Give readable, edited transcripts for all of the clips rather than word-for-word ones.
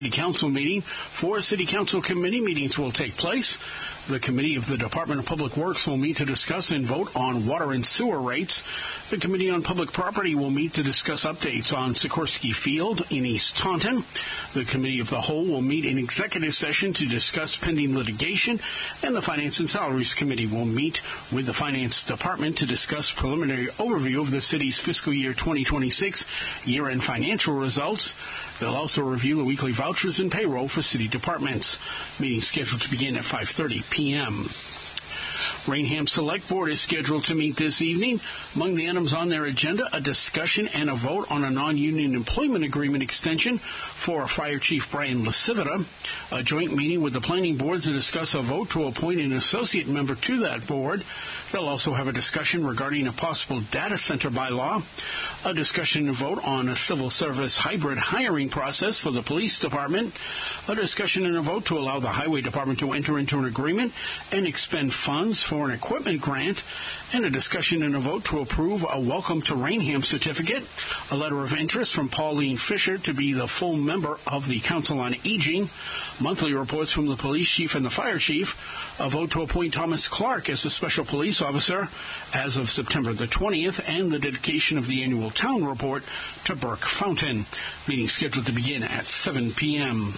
City Council meeting. 4 City Council committee meetings will take place. The Committee of the Department of Public Works will meet to discuss and vote on water and sewer rates. The Committee on Public Property will meet to discuss updates on Sikorsky Field in East Taunton. The Committee of the Whole will meet in executive session to discuss pending litigation, and the Finance and Salaries Committee will meet with the Finance Department to discuss preliminary overview of the city's fiscal year 2026 year-end financial results. They'll also review the weekly vouchers and payroll for city departments. Meeting scheduled to begin at 5:30 p.m. Rainham Select Board is scheduled to meet this evening. Among the items on their agenda, a discussion and a vote on a non-union employment agreement extension for Fire Chief Brian LaCivita, a joint meeting with the Planning Board to discuss a vote to appoint an associate member to that board. They'll also have a discussion regarding a possible data center bylaw, a discussion and vote on a civil service hybrid hiring process for the police department, a discussion and a vote to allow the highway department to enter into an agreement and expend funds for an equipment grant, and a discussion and a vote to approve a Welcome to Rainham certificate, a letter of interest from Pauline Fisher to be the full member of the Council on Aging, monthly reports from the police chief and the fire chief, a vote to appoint Thomas Clark as a special police officer as of September the 20th, and the dedication of the annual town report to Burke Fountain. Meeting scheduled to begin at 7 p.m.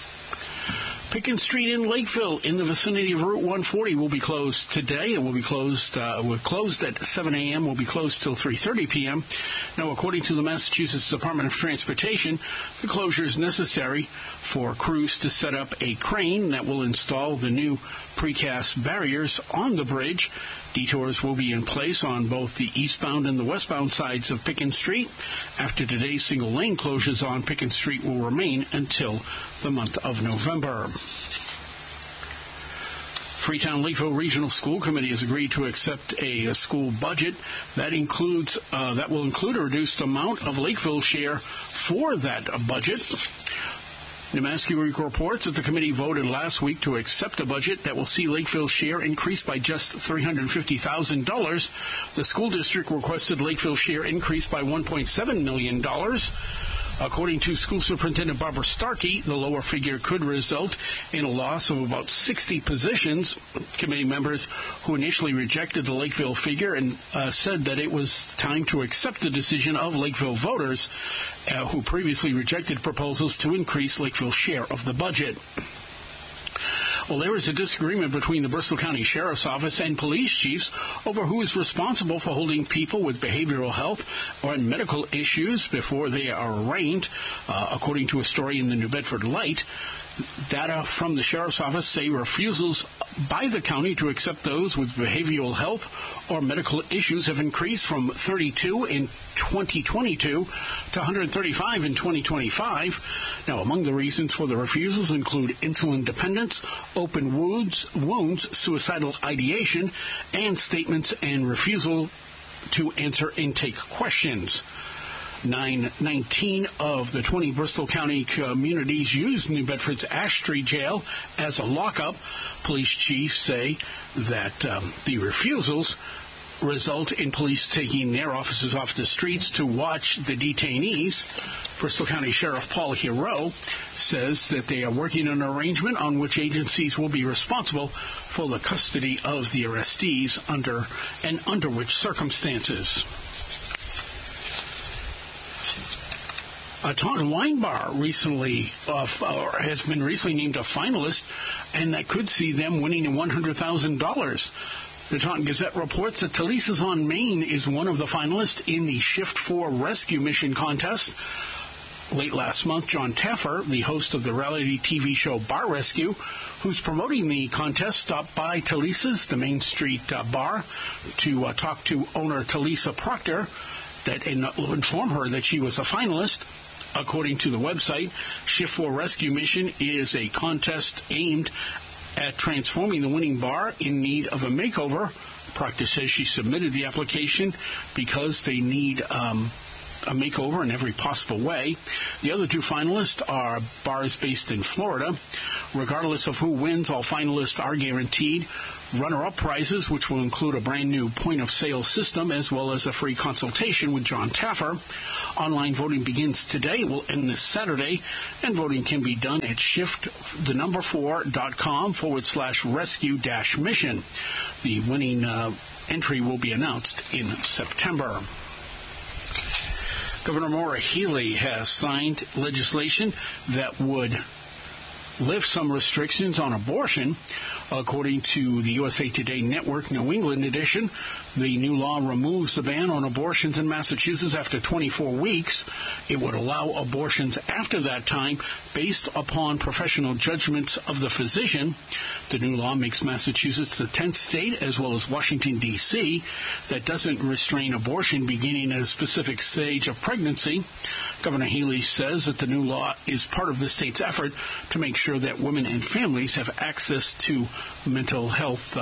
Pickens Street in Lakeville, in the vicinity of Route 140, will be closed today. It will be closed. We're closed at 7 a.m. Will be closed till 3:30 p.m. Now, according to the Massachusetts Department of Transportation, the closure is necessary for crews to set up a crane that will install the new precast barriers on the bridge. Detours will be in place on both the eastbound and the westbound sides of Pickens Street. After today's single-lane closures on Pickens Street will remain until the month of November. Freetown Lakeville Regional School Committee has agreed to accept a school budget that will include a reduced amount of Lakeville share for that budget. Nemaski Week reports that the committee voted last week to accept a budget that will see Lakeville's share increase by just $350,000. The school district requested Lakeville's share increase by $1.7 million. According to School Superintendent Barbara Starkey, the lower figure could result in a loss of about 60 positions. Committee members who initially rejected the Lakeville figure and said that it was time to accept the decision of Lakeville voters who previously rejected proposals to increase Lakeville's share of the budget. Well, there is a disagreement between the Bristol County Sheriff's Office and police chiefs over who is responsible for holding people with behavioral health or medical issues before they are arraigned. According to a story in the New Bedford Light, data from the Sheriff's Office say refusals by the county to accept those with behavioral health or medical issues have increased from 32 in 2022 to 135 in 2025. Now, among the reasons for the refusals include insulin dependence, open wounds, suicidal ideation, and statements and refusal to answer intake questions. 19 of the 20 Bristol County communities use New Bedford's Ash Street Jail as a lockup. Police chiefs say that the refusals result in police taking their officers off the streets to watch the detainees. Bristol County Sheriff Paul Hero says that they are working on an arrangement on which agencies will be responsible for the custody of the arrestees under which circumstances. A Taunton Wine Bar has been recently named a finalist, and that could see them winning $100,000. The Taunton Gazette reports that Talisa's on Main is one of the finalists in the Shift 4 Rescue Mission contest. Late last month, John Taffer, the host of the reality TV show Bar Rescue, who's promoting the contest, stopped by Talisa's, the Main Street bar, to talk to owner Talisa Proctor, that inform her that she was a finalist. According to the website, Shift 4 Rescue Mission is a contest aimed at transforming the winning bar in need of a makeover. Proctor says she submitted the application because they need a makeover in every possible way. The other two finalists are bars based in Florida. Regardless of who wins, all finalists are guaranteed runner-up prizes, which will include a brand-new point-of-sale system as well as a free consultation with John Taffer. Online voting begins today, will end this Saturday, and voting can be done at shift4.com/rescue-mission. The winning entry will be announced in September. Governor Maura Healey has signed legislation that would lift some restrictions on abortion. According to the USA Today Network New England edition, the new law removes the ban on abortions in Massachusetts after 24 weeks. It would allow abortions after that time based upon professional judgments of the physician. The new law makes Massachusetts the 10th state, as well as Washington, D.C., that doesn't restrain abortion beginning at a specific stage of pregnancy. Governor Healey says that the new law is part of the state's effort to make sure that women and families have access to mental health,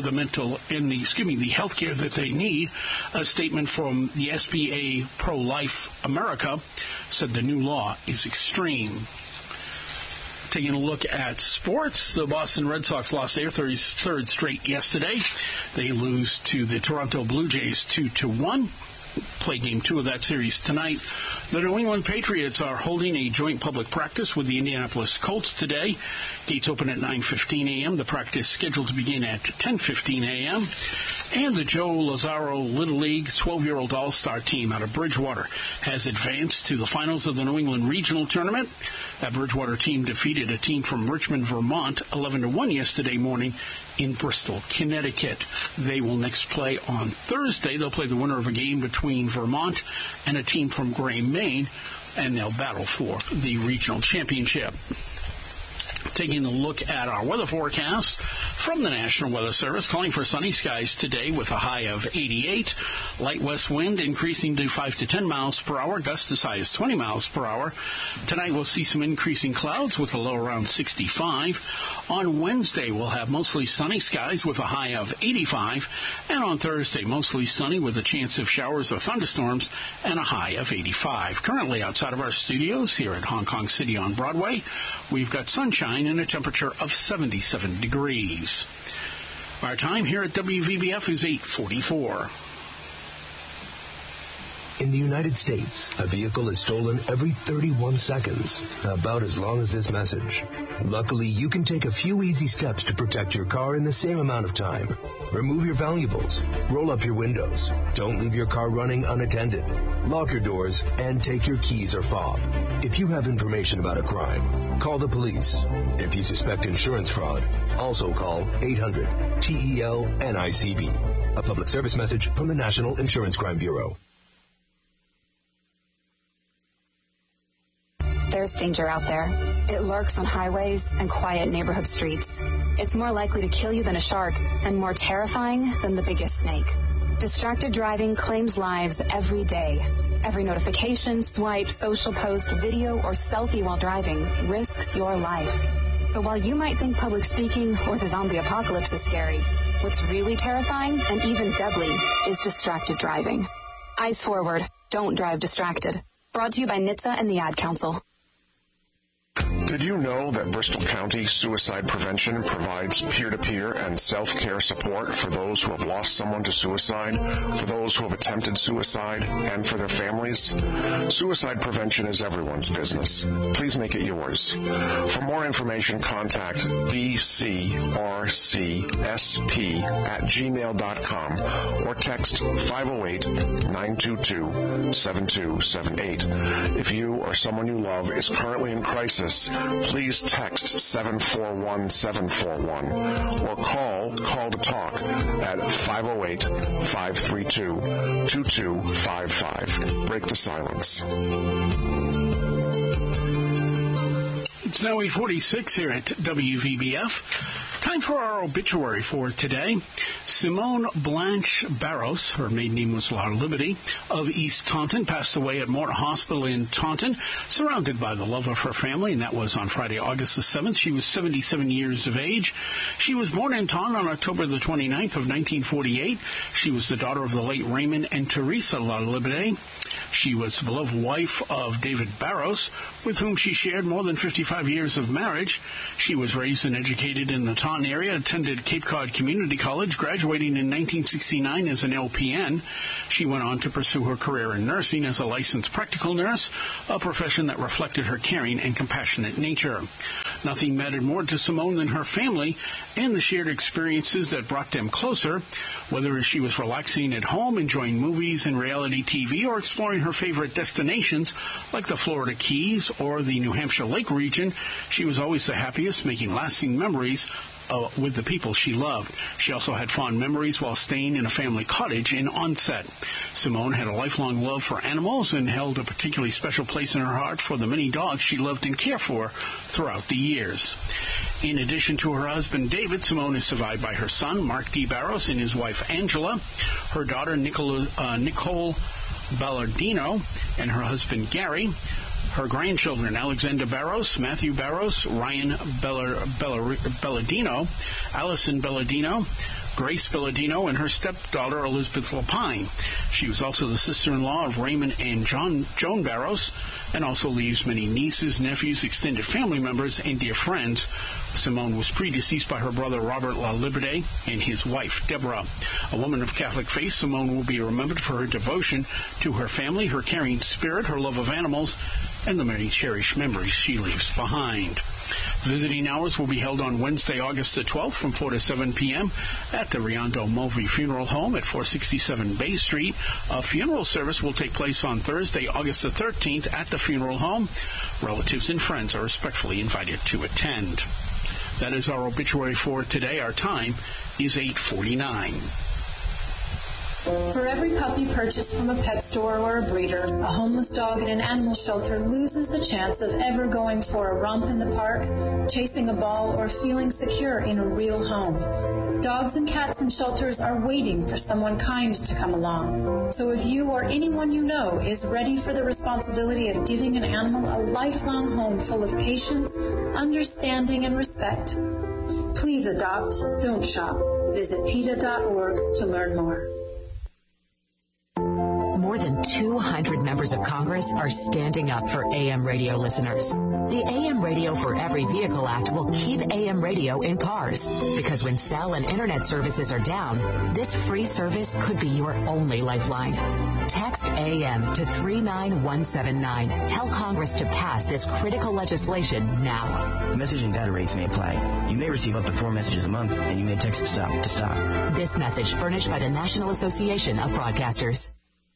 the health care that they need. A statement from the SBA Pro-Life America said the new law is extreme. Taking a look at sports, the Boston Red Sox lost their third straight yesterday. They lose to the Toronto Blue Jays 2-1. Play game 2 of that series tonight. The New England Patriots are holding a joint public practice with the Indianapolis Colts today. Gates open at 9:15 a.m. The practice scheduled to begin at 10:15 a.m. And the Joe Lazaro Little League 12-year-old All-Star team out of Bridgewater has advanced to the finals of the New England Regional Tournament. That Bridgewater team defeated a team from Richmond, Vermont, 11-1 yesterday morning in Bristol, Connecticut. They will next play on Thursday. They'll play the winner of a game between Vermont and a team from Gray, Maine, and they'll battle for the regional championship. Taking a look at our weather forecast from the National Weather Service, calling for sunny skies today with a high of 88. Light west wind increasing to 5 to 10 miles per hour, gusts as high as 20 miles per hour. Tonight we'll see some increasing clouds with a low around 65. On Wednesday we'll have mostly sunny skies with a high of 85. And on Thursday mostly sunny with a chance of showers or thunderstorms and a high of 85. Currently outside of our studios here at Hong Kong City on Broadway, we've got sunshine and a temperature of 77 degrees. Our time here at WVBF is 8:44. In the United States, a vehicle is stolen every 31 seconds, about as long as this message. Luckily, you can take a few easy steps to protect your car in the same amount of time. Remove your valuables, roll up your windows, don't leave your car running unattended, lock your doors, and take your keys or fob. If you have information about a crime, call the police. If you suspect insurance fraud, also call 800-TEL-NICB. A public service message from the National Insurance Crime Bureau. There's danger out there. It lurks on highways and quiet neighborhood streets. It's more likely to kill you than a shark and more terrifying than the biggest snake. Distracted driving claims lives every day. Every notification, swipe, social post, video, or selfie while driving risks your life. So while you might think public speaking or the zombie apocalypse is scary, what's really terrifying and even deadly is distracted driving. Eyes forward. Don't drive distracted. Brought to you by NHTSA and the Ad Council. Did you know that Bristol County Suicide Prevention provides peer-to-peer and self-care support for those who have lost someone to suicide, for those who have attempted suicide, and for their families? Suicide prevention is everyone's business. Please make it yours. For more information, contact bcrcsp@gmail.com or text 508-922-7278. If you or someone you love is currently in crisis, please text 741-741 or call to talk at 508-532-2255. Break the silence. It's now 8:46 here at WVBF. Time for our obituary for today. Simone Blanche Barros, her maiden name was Laura Liberty, of East Taunton, passed away at Mort Hospital in Taunton, surrounded by the love of her family, and that was on Friday, August the 7th. She was 77 years of age. She was born in Taunton on October the 29th of 1948. She was the daughter of the late Raymond and Teresa La Liberty. She was the beloved wife of David Barros, with whom she shared more than 55 years of marriage. She was raised and educated in the Taunton area, attended Cape Cod Community College, graduating in 1969 as an LPN. She went on to pursue her career in nursing as a licensed practical nurse, a profession that reflected her caring and compassionate nature. Nothing mattered more to Simone than her family and the shared experiences that brought them closer, whether she was relaxing at home, enjoying movies and reality TV, or exploring her favorite destinations like the Florida Keys or the New Hampshire Lake region. She was always the happiest, making lasting memories with the people she loved. She also had fond memories while staying in a family cottage in Onset. Simone had a lifelong love for animals and held a particularly special place in her heart for the many dogs she loved and cared for throughout the years. In addition to her husband, David, Simone is survived by her son, Mark D. Barros, and his wife, Angela, her daughter, Nicole Ballardino, and her husband, Gary, her grandchildren, Alexander Barros, Matthew Barros, Ryan Belladino, Allison Belladino, Grace Belladino, and her stepdaughter, Elizabeth Lapine. She was also the sister-in-law of Raymond and Joan Barros, and also leaves many nieces, nephews, extended family members, and dear friends. Simone was predeceased by her brother Robert LaLiberte and his wife Deborah. A woman of Catholic faith, Simone will be remembered for her devotion to her family, her caring spirit, her love of animals, and the many cherished memories she leaves behind. Visiting hours will be held on Wednesday, August the 12th from 4 to 7 p.m. at the Riondo Mulvey Funeral Home at 467 Bay Street. A funeral service will take place on Thursday, August the 13th at the funeral home. Relatives and friends are respectfully invited to attend. That is our obituary for today. Our time is 8:49. For every puppy purchased from a pet store or a breeder, a homeless dog in an animal shelter loses the chance of ever going for a romp in the park, chasing a ball, or feeling secure in a real home. Dogs and cats in shelters are waiting for someone kind to come along. So if you or anyone you know is ready for the responsibility of giving an animal a lifelong home full of patience, understanding, and respect, please adopt, don't shop. Visit PETA.org to learn more. More than 200 members of Congress are standing up for AM radio listeners. The AM Radio for Every Vehicle Act will keep AM radio in cars, because when cell and internet services are down, this free service could be your only lifeline. Text AM to 39179. Tell Congress to pass this critical legislation now. Message and data rates may apply. You may receive up to 4 messages a month, and you may text stop to stop. This message furnished by the National Association of Broadcasters.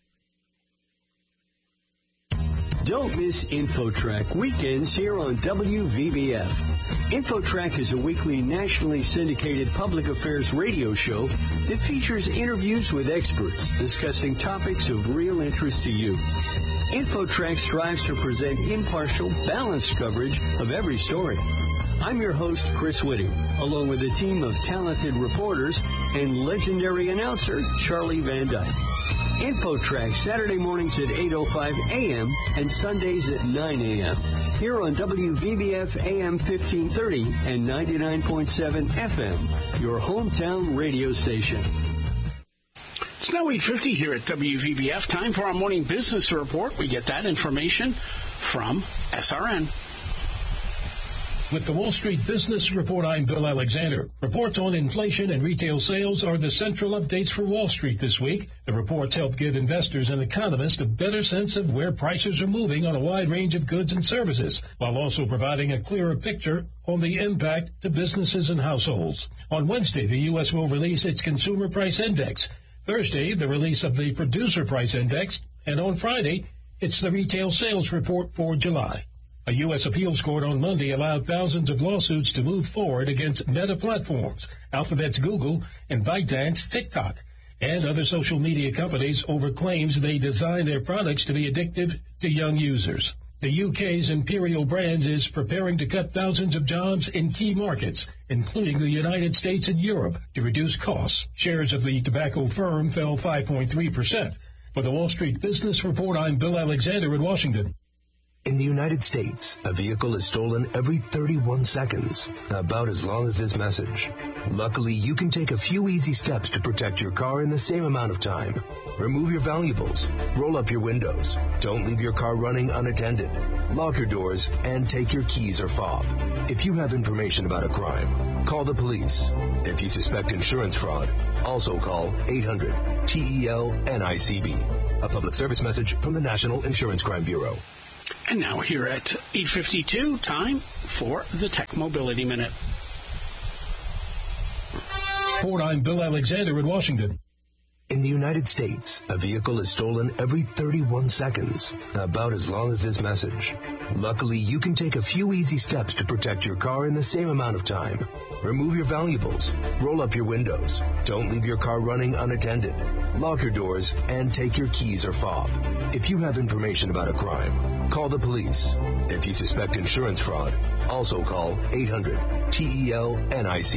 Don't miss InfoTrack weekends here on WVBF. InfoTrack is a weekly nationally syndicated public affairs radio show that features interviews with experts discussing topics of real interest to you. InfoTrack strives to present impartial, balanced coverage of every story. I'm your host, Chris Whitting, along with a team of talented reporters and legendary announcer, Charlie Van Dyke. InfoTrack, Saturday mornings at 8:05 a.m. and Sundays at 9 a.m. here on WVBF AM 1530 and 99.7 FM, your hometown radio station. It's now 8:50 here at WVBF. Time for our morning business report. We get that information from SRN. With the Wall Street Business Report, I'm Bill Alexander. Reports on inflation and retail sales are the central updates for Wall Street this week. The reports help give investors and economists a better sense of where prices are moving on a wide range of goods and services, while also providing a clearer picture on the impact to businesses and households. On Wednesday, the U.S. will release its Consumer Price Index. Thursday, the release of the Producer Price Index. And on Friday, it's the Retail Sales Report for July. A U.S. appeals court on Monday allowed thousands of lawsuits to move forward against Meta platforms, Alphabet's Google, and ByteDance TikTok, and other social media companies over claims they designed their products to be addictive to young users. The UK's Imperial Brands is preparing to cut thousands of jobs in key markets, including the United States and Europe, to reduce costs. Shares of the tobacco firm fell 5.3%. For the Wall Street Business Report, I'm Bill Alexander in Washington. In the United States, a vehicle is stolen every 31 seconds, about as long as this message. Luckily, you can take a few easy steps to protect your car in the same amount of time. Remove your valuables. Roll up your windows. Don't leave your car running unattended. Lock your doors and take your keys or fob. If you have information about a crime, call the police. If you suspect insurance fraud, also call 800-TEL-NICB. A public service message from the National Insurance Crime Bureau. And now here at 8:52, time for the Tech Mobility Minute. Ford, I'm Bill Alexander in Washington. In the United States, a vehicle is stolen every 31 seconds, about as long as this message. Luckily, you can take a few easy steps to protect your car in the same amount of time. Remove your valuables. Roll up your windows. Don't leave your car running unattended. Lock your doors and take your keys or fob. If you have information about a crime, call the police. If you suspect insurance fraud, also call 800-TEL-NICB.